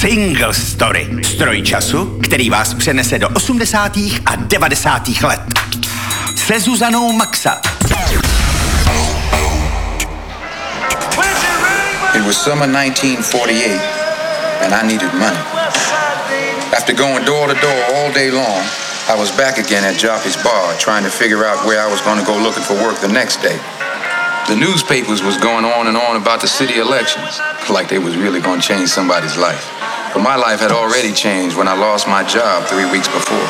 Single Story. Stroj času, který vás přenese do 80. a 90. let. Se Zuzanou Maxa. It was summer 1948, and I needed money. After going door to door all day long, I was back again at Jockey's Bar, trying to figure out where I was going to go looking for work the next day. The newspapers was going on and on about the city elections, like they was really going to change somebody's life. But my life had already changed when I lost my job 3 weeks before.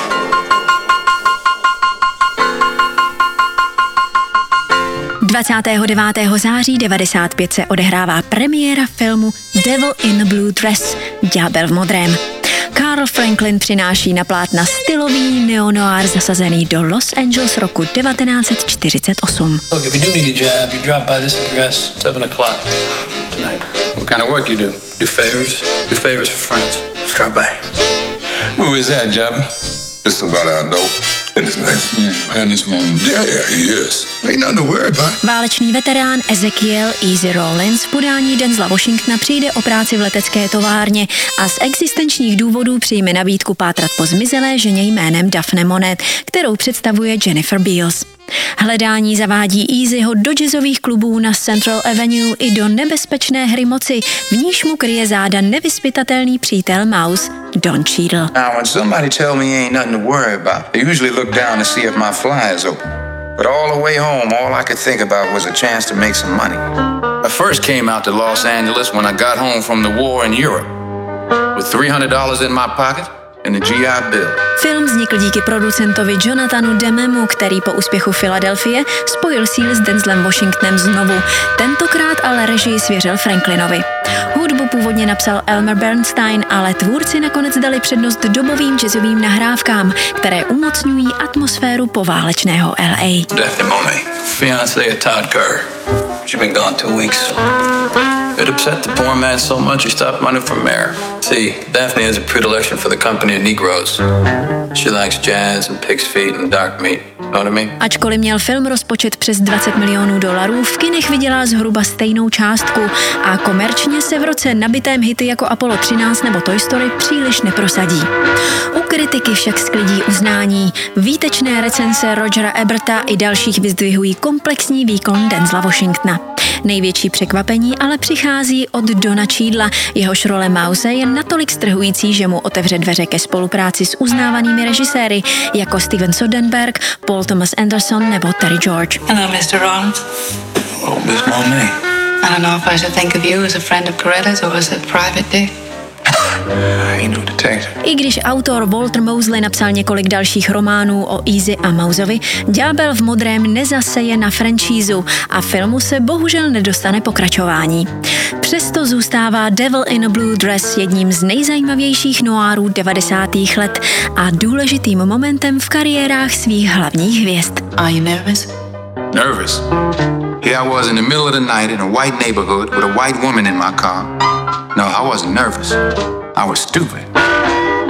září 95 se odehrává premiéra filmu Devil in the Blue Dress, Ďábel v modrém. Carl Franklin přináší na plátna stylový neo-noir zasazený do Los Angeles roku 1948. Look, if you do need a job, you drop by this address, 7 o'clock tonight. What kind of work you do? Do favors. Do favors for friends. Drop by. Who is that, Job? It's somebody I know. And it's nice. Yeah, and this man. Yeah, he is. Ain't nothing to worry about. Válečný veterán Ezekiel Easy Rollins v podání Denzela Washingtona přijde o práci v letecké továrně a z existenčních důvodů přijme nabídku pátrat po zmizelé ženě jménem Daphne Monet, kterou představuje Jennifer Beals. Hledání zavádí Easyho do jazzových klubů na Central Avenue i do nebezpečné hry moci, v níž mu kryje záda nevyzpytatelný přítel Mouse, Don Cheadle. Now, when somebody tell me ain't nothing to worry about, I usually look down to see if my fly is open. But all the way home, all I could think about was a chance to make some money. I first came out to Los Angeles when I got home from the war in Europe, with $300 in my pocket and the GI Bill. Film vznikl díky producentovi Jonathanu Dememu, který po úspěchu Filadelfie spojil síly s Denzelem Washingtonem znovu. Tentokrát ale režii svěřil Franklinovi. Hudbu původně napsal Elmer Bernstein, ale tvůrci nakonec dali přednost dobovým jazzovým nahrávkám, které umocňují atmosféru poválečného LA. Daphne Monet, fiancé of Todd Kerr. She's been gone 2 weeks. It upset the poor man so much he stopped running for mayor. See, Daphne has a predilection for the company of Negroes. She likes jazz and pig's feet and dark meat. Know what I mean? Ačkoliv měl film rozpočet přes $20 milionů, v kinech vydělal zhruba stejnou částku a komerčně se v roce nabitém hity jako Apollo 13 nebo Toy Story příliš neprosadí. U kritiky však sklidí uznání. Výtečné recenze Rogera Eberta i dalších vyzdvihují komplexní výkon Denzela Washingtona. Největší překvapení ale přichází od Dona Cheadla. Jehož role Mouse je natolik strhující, že mu otevře dveře ke spolupráci s uznávanými režiséry jako Steven Soderbergh, Paul Thomas Anderson nebo Terry George. Hello, Mr. Rollins. Oh, Miss Monet. I don't know if I should think of you as a friend of Coretta's or as a private dick. I když autor Walter Mosley napsal několik dalších románů o Easy a Mouseovi, Ďábel v modrém nezaseje na franšízu a filmu se bohužel nedostane pokračování. Přesto zůstává Devil in a Blue Dress jedním z nejzajímavějších noárů 90. let a důležitým momentem v kariérách svých hlavních hvězd. Are you nervous? Nervous? Here I was in the middle of the night in a white neighborhood with a white woman in my car. No, I wasn't nervous. I was stupid.